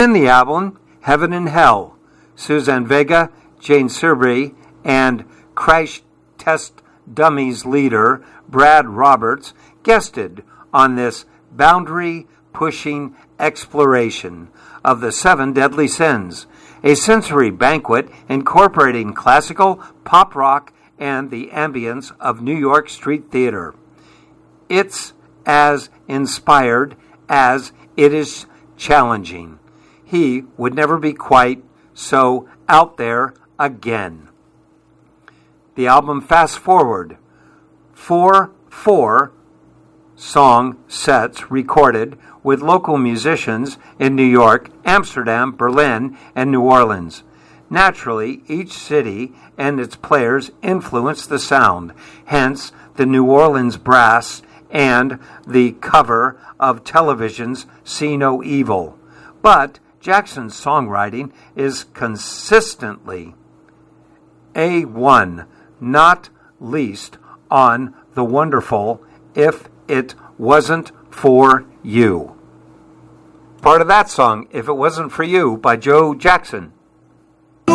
Within the album, Heaven and Hell, Suzanne Vega, Jane Siberry, and Crash Test Dummies leader Brad Roberts guested on this boundary-pushing exploration of the 7 deadly sins, a sensory banquet incorporating classical, pop rock, and the ambience of New York street theater. It's as inspired as it is challenging. He would never be quite so out there again. The album Fast Forward, 4 song sets recorded with local musicians in New York, Amsterdam, Berlin, and New Orleans. Naturally, each city and its players influenced the sound, hence the New Orleans Brass and the cover of television's See No Evil. But Jackson's songwriting is consistently A1, not least on the wonderful If It Wasn't For You. Part of that song, If It Wasn't For You, by Joe Jackson.